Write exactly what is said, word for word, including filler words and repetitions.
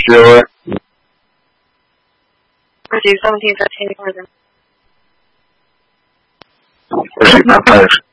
sure. Receive seventeen fifteen for them. Receive my place.